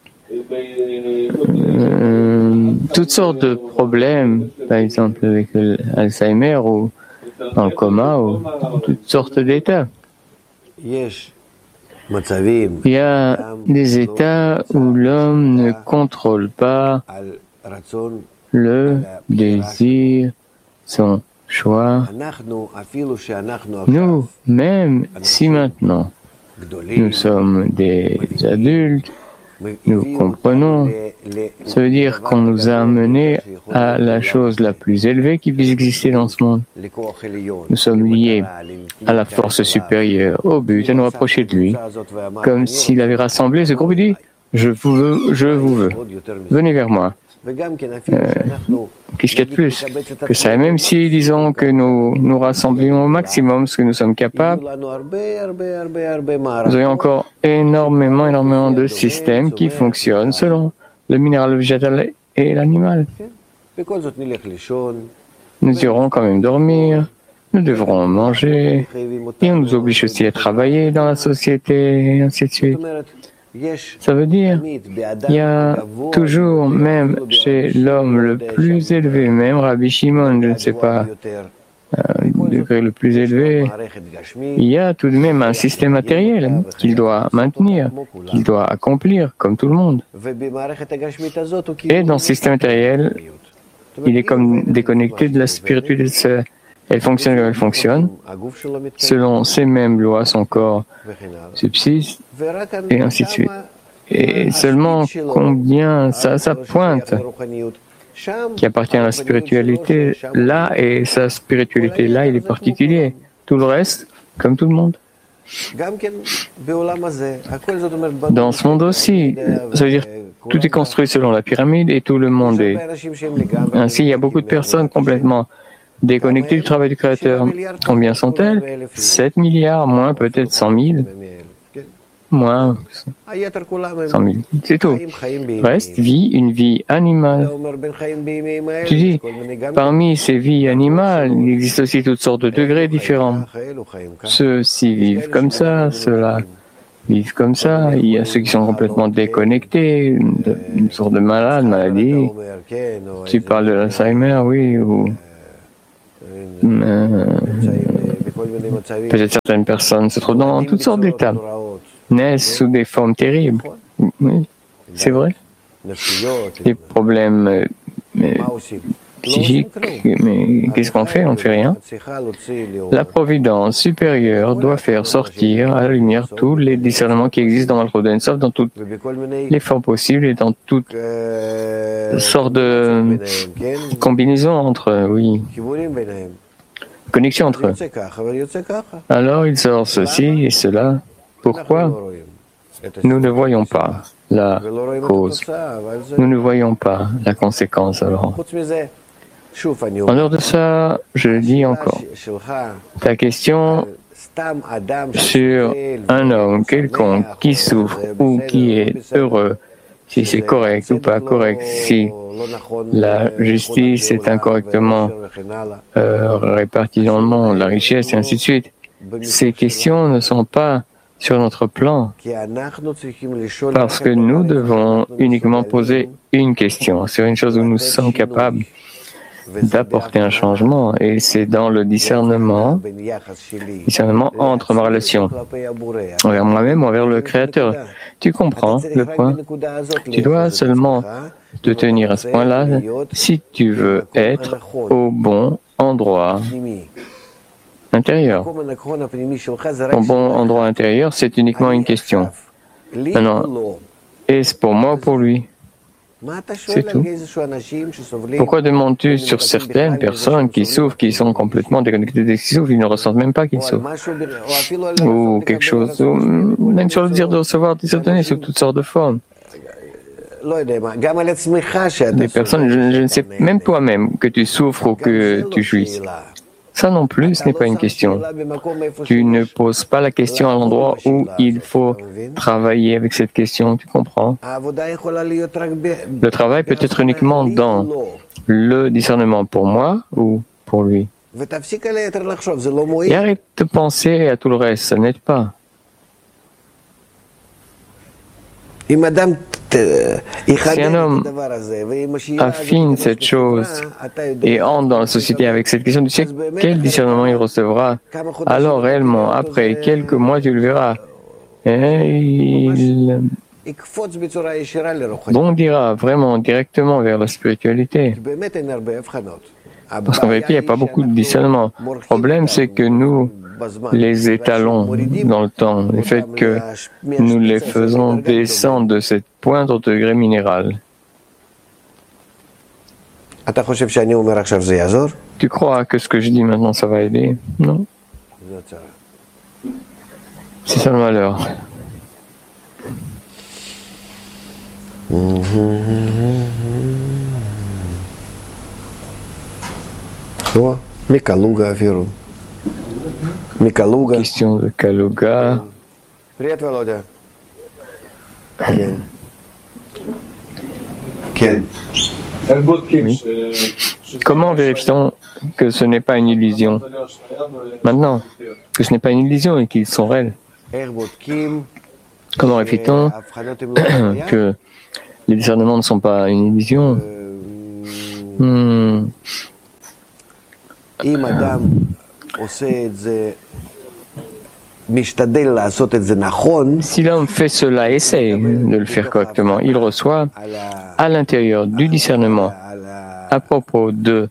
toutes sortes de problèmes, par exemple avec l'Alzheimer ou dans le coma ou toutes sortes d'états. Il y a des états où l'homme ne contrôle pas le désir, son choix. Nous, même si maintenant nous sommes des adultes, nous comprenons. Ça veut dire qu'on nous a amenés à la chose la plus élevée qui puisse exister dans ce monde. Nous sommes liés à la force supérieure, au but à nous rapprocher de lui, comme s'il avait rassemblé ce groupe et dit « Je vous veux, venez vers moi ». Qu'est-ce qu'il y a de plus que ça? Même si, disons, que nous rassemblions au maximum ce que nous sommes capables, nous aurions encore énormément de systèmes qui fonctionnent selon le minéral, le végétal et l'animal. Nous irons quand même dormir, nous devrons manger, et on nous oblige aussi à travailler dans la société, et ainsi de suite. Ça veut dire, il y a toujours, même chez l'homme le plus élevé, même Rabbi Shimon, je ne sais pas, le degré le plus élevé, il y a tout de même un système matériel qu'il doit maintenir, qu'il doit accomplir, comme tout le monde. Et dans ce système matériel, il est comme déconnecté de la spiritualité. Elle fonctionne comme elle fonctionne. Selon ces mêmes lois, son corps subsiste, et ainsi de suite. Et seulement combien ça pointe qui appartient à la spiritualité là, et sa spiritualité là, il est particulier. Tout le reste, comme tout le monde. Dans ce monde aussi, ça veut dire tout est construit selon la pyramide et tout le monde est. Ainsi, il y a beaucoup de personnes complètement déconnectées du travail du Créateur. Combien sont-elles? 7 milliards, moins peut-être 100 000. Moins 100 000. C'est tout. Reste vie, une vie animale. Tu dis, parmi ces vies animales, il existe aussi toutes sortes de degrés différents. Ceux-ci vivent comme ça, ceux-là vivent comme ça. Il y a ceux qui sont complètement déconnectés, une sorte de maladie. Tu parles de l'Alzheimer, oui, ou peut-être certaines personnes se trouvent dans toutes sortes d'états, naissent sous des formes terribles. Oui, c'est vrai. Des problèmes psychiques, mais qu'est-ce qu'on fait? On ne fait rien. La providence supérieure doit faire sortir à la lumière tous les discernements qui existent dans Malchut d'En-Sof, dans toutes les formes possibles et dans toutes sortes de combinaisons entre eux, oui. Connexion entre eux. Alors il sort ceci et cela. Pourquoi? Nous ne voyons pas la cause. Nous ne voyons pas la conséquence alors. En dehors de ça, je le dis encore. Ta question sur un homme quelconque qui souffre ou qui est heureux, si c'est correct ou pas correct, si la justice est incorrectement répartie dans le monde, la richesse et ainsi de suite. Ces questions ne sont pas sur notre plan, parce que nous devons uniquement poser une question sur une chose où nous sommes capables d'apporter un changement, et c'est dans le discernement entre ma relation envers moi-même ou envers le Créateur. Tu comprends le point? Tu dois seulement te tenir à ce point-là si tu veux être au bon endroit intérieur. Au bon endroit intérieur, c'est uniquement une question. Maintenant, est-ce pour moi ou pour lui? C'est tout. Pourquoi demandes-tu sur certaines personnes qui souffrent, qui sont complètement déconnectées des qui souffrent, ils ne ressentent même pas qu'ils souffrent? Ou quelque chose, ou même sur le désir de recevoir des ordonnées sous toutes sortes de formes. Des personnes, je ne sais, même toi-même, que tu souffres ou que tu jouisses. Ça non plus, ce n'est pas une question. Tu ne poses pas la question à l'endroit où il faut travailler avec cette question, tu comprends? Le travail peut être uniquement dans le discernement pour moi ou pour lui. Et arrête de penser à tout le reste, ça n'aide pas. Si un homme affine cette chose et entre dans la société avec cette question, tu sais quel discernement il recevra. Alors réellement, après quelques mois, tu le verras. Et il bondira vraiment directement vers la spiritualité. Parce qu'en vérité, il n'y a pas beaucoup de discernement. Le problème, c'est que nous les étalons dans le temps, le fait que nous les faisons descendre de cette pointe au degré minéral. Tu crois que ce que je dis maintenant, ça va aider? Non. C'est ça le malheur. Question de Kaluga. Oui. Comment vérifie-t-on que ce n'est pas une illusion? Maintenant, que ce n'est pas une illusion et qu'ils sont réels. Comment vérifie-t-on que les discernements ne sont pas une illusion? Si l'homme fait cela, essaye de le faire correctement, il reçoit à l'intérieur du discernement à propos de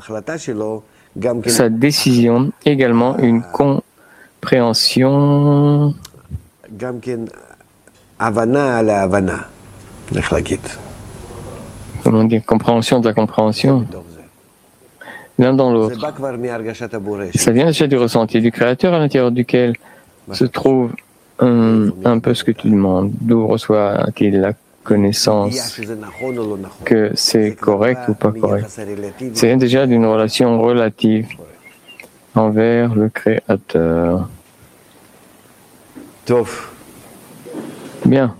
sa décision, également une compréhension comment dire, compréhension de la compréhension, l'un dans l'autre. Ça vient déjà du ressenti du Créateur à l'intérieur duquel se trouve un peu ce que tu demandes. D'où reçoit-il la connaissance que c'est correct ou pas correct? Ça vient déjà d'une relation relative envers le Créateur. Bien.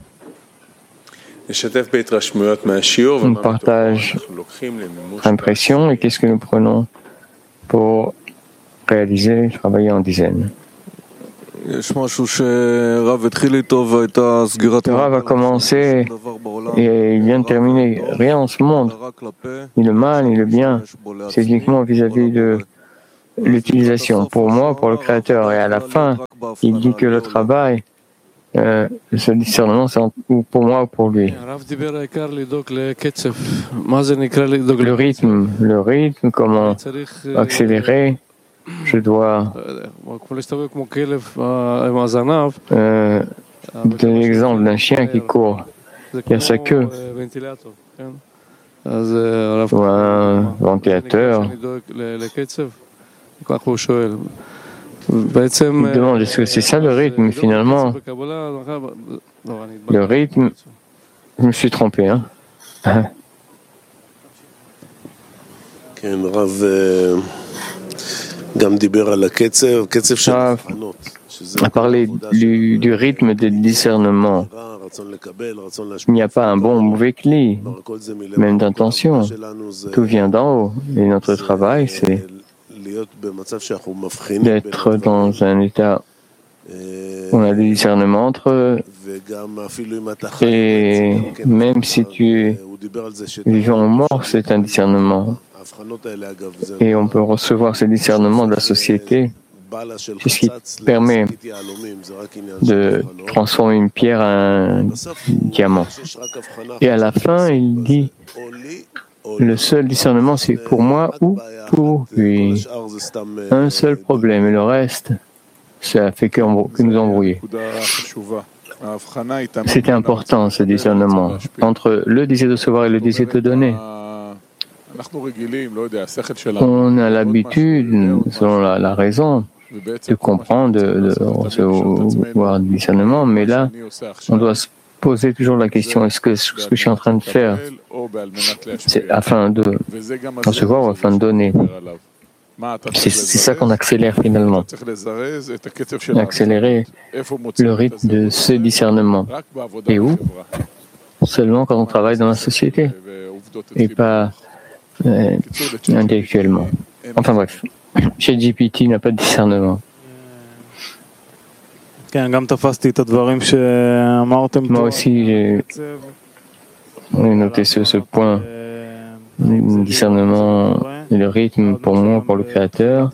On partage l'impression et qu'est-ce que nous prenons pour réaliser, travailler en dizaine. Le Rav a commencé et il vient de terminer. Rien en ce monde, ni le mal, ni le bien. C'est uniquement vis-à-vis de l'utilisation pour moi, pour le Créateur. Et à la fin, il dit que le travail, ce discernement, c'est pour moi ou pour lui. Le rythme, comment accélérer. Je dois donner l'exemple d'un chien qui court. Il y a sa queue. Ou un ventilateur. Il demande est-ce que c'est ça le rythme? Finalement, le rythme, je me suis trompé. A parlé du rythme de discernement. Il n'y a pas un bon ou mauvais cli, même d'intention. Tout vient d'en haut. Et notre travail, c'est d'être dans un état où on a des discernements entre eux. Et même si tu es vivant ou mort, c'est un discernement. Et on peut recevoir ce discernement de la société. C'est ce qui permet de transformer une pierre en un diamant. Et à la fin, il dit, le seul discernement, c'est pour moi ou pour lui. Un seul problème, et le reste, ça fait que nous embrouiller. C'était important, ce discernement, entre le désir de recevoir et le désir de donner. On a l'habitude, selon la raison, de comprendre, de recevoir du discernement, mais là, on doit se poser toujours la question, est-ce que ce que je suis en train de faire, c'est afin de recevoir ou afin de donner? C'est ça qu'on accélère finalement. Accélérer le rythme de ce discernement. Et où? Seulement quand on travaille dans la société, et pas intellectuellement. Enfin bref, chez GPT n'a pas de discernement. Moi aussi, j'ai noté ce point, le discernement et le rythme pour moi, pour le Créateur.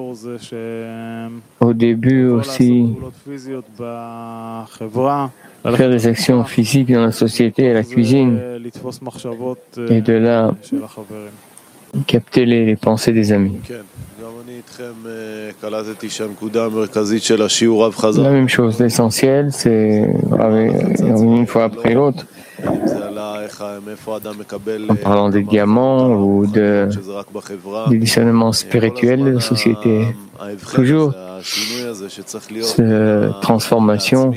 Au début aussi, faire des actions physiques dans la société, à la cuisine, et de là, capter les pensées des amis. La même chose, l'essentiel, c'est une fois après l'autre, en parlant des diamants ou du discernement spirituel de la société. Toujours cette transformation,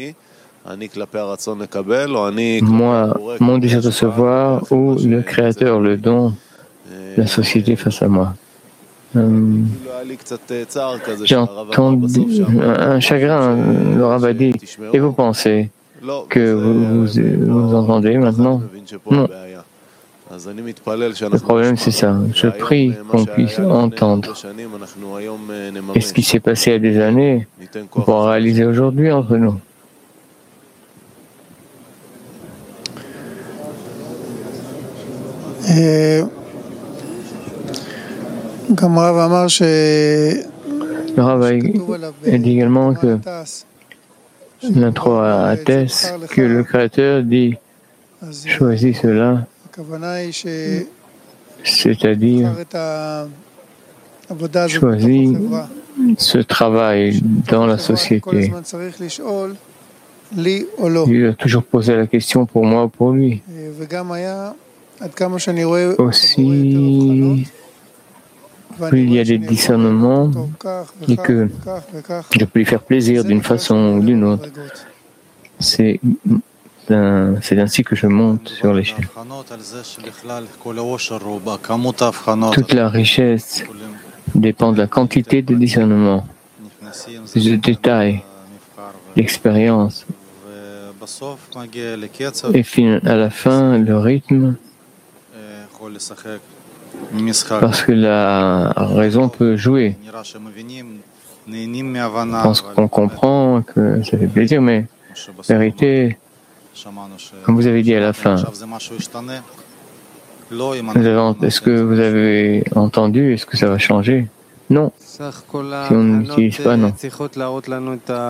moi, mon désir de recevoir ou le Créateur, le don, la société face à moi. J'ai entendu un chagrin, le Rav a dit, et vous pensez que vous entendez maintenant? Non. Le problème, c'est ça. Je prie qu'on puisse entendre. Et ce qui s'est passé il y a des années, on pourra réaliser aujourd'hui entre nous. Le Rav a dit également que l'intro atteste que le Créateur dit « Choisis cela ». c'est-à-dire choisi ce travail dans la société. Il a toujours posé la question pour moi ou pour lui. Aussi, plus il y a des discernements et que je peux lui faire plaisir d'une façon ou d'une autre. C'est ainsi que je monte sur l'échelle. Toute la richesse dépend de la quantité de discernement, de détails, d'expérience. Et à la fin, le rythme, parce que la raison peut jouer. Je pense qu'on comprend que ça fait plaisir, mais la vérité, comme vous avez dit à la fin, est-ce que vous avez entendu, est-ce que ça va changer? Non. Si on n'utilise pas, non.